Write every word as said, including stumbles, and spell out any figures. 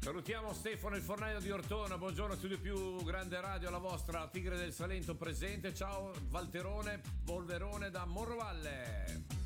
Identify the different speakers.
Speaker 1: Salutiamo Stefano il fornaio di Ortona, buongiorno studio più grande radio, la vostra Tigre del Salento presente, ciao Valterone Polverone da Morrovalle.